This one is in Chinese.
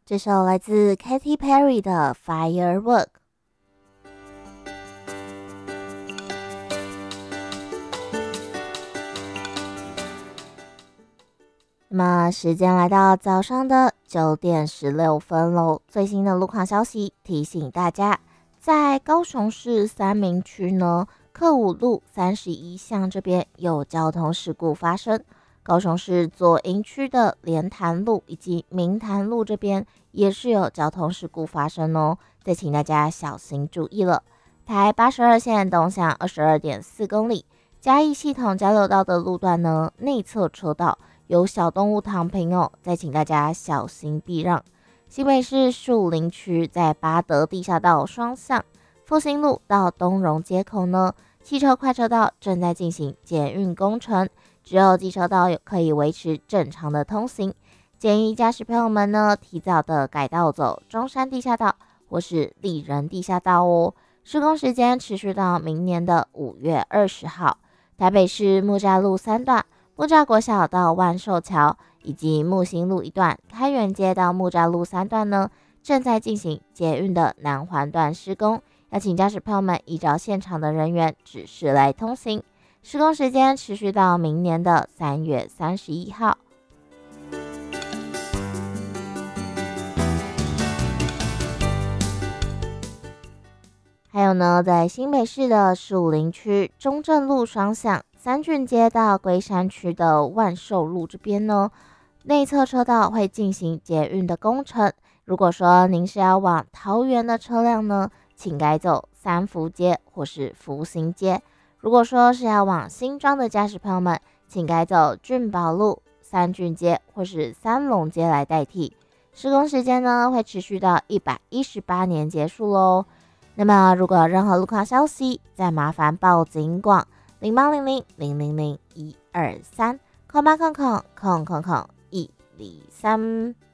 这首来自 Katy Perry 的 Firework。那么时间来到早上的9点16分喽。最新的路况消息提醒大家，在高雄市三民区呢，克武路31巷这边有交通事故发生。高雄市左营区的莲潭路以及明潭路这边也是有交通事故发生哦，再请大家小心注意了。台82线东向22.4公里，嘉义系统交流道的路段呢，内侧车道有小动物躺平哦，再请大家小心避让。新北市树林区在八德地下道双向复兴路到东荣街口呢，汽车快车道正在进行捷运工程，只有机车道可以维持正常的通行。建议驾驶朋友们呢，提早的改道走中山地下道或是立人地下道哦。施工时间持续到明年的5月20号。台北市木栅路3段木栅国小到万寿桥以及木星路一段开元街到木栅路3段呢，正在进行捷运的南环段施工，要请驾驶朋友们依照现场的人员指示来通行。施工时间持续到明年的3月31号。还有呢，在新北市的树林区中正路双向三郡街到龟山区的万寿路这边呢，内侧车道会进行捷运的工程。如果说您是要往桃园的车辆呢，请改走三福街或是福兴街。如果说是要往新庄的驾驶朋友们，请改走俊宝路、三郡街或是三龙街来代替。施工时间呢，会持续到118年结束咯。那么如果有任何路况消息，再麻烦报警广0800000123，0800000123。